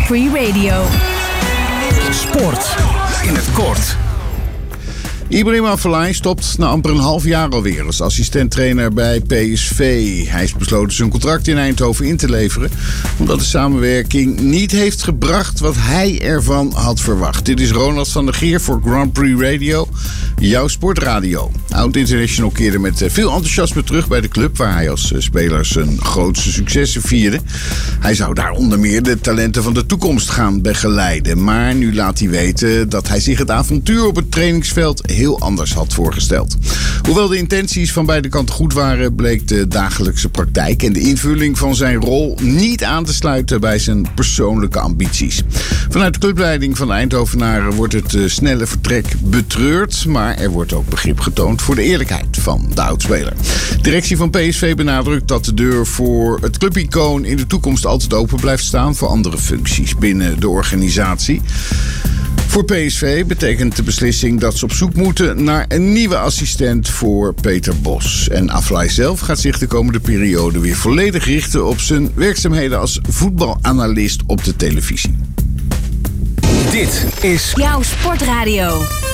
Free Radio. Sport in het kort. Ibrahim Afellay stopt na amper een half jaar alweer als assistent-trainer bij PSV. Hij is besloten zijn contract in Eindhoven in te leveren, omdat de samenwerking niet heeft gebracht wat hij ervan had verwacht. Dit is Ronald van der Geer voor Grand Prix Radio, jouw sportradio. Oud-international keerde met veel enthousiasme terug bij de club, waar hij als speler zijn grootste successen vierde. Hij zou daar onder meer de talenten van de toekomst gaan begeleiden. Maar nu laat hij weten dat hij zich het avontuur op het trainingsveld heel anders had voorgesteld. Hoewel de intenties van beide kanten goed waren, bleek de dagelijkse praktijk en de invulling van zijn rol niet aan te sluiten bij zijn persoonlijke ambities. Vanuit de clubleiding van de Eindhovenaren wordt het snelle vertrek betreurd, maar er wordt ook begrip getoond voor de eerlijkheid van de oudspeler. De directie van PSV benadrukt dat de deur voor het clubicoon in de toekomst altijd open blijft staan voor andere functies binnen de organisatie. Voor PSV betekent de beslissing dat ze op zoek moeten naar een nieuwe assistent voor Peter Bos. En Afellay zelf gaat zich de komende periode weer volledig richten op zijn werkzaamheden als voetbalanalist op de televisie. Dit is Jouw sportradio.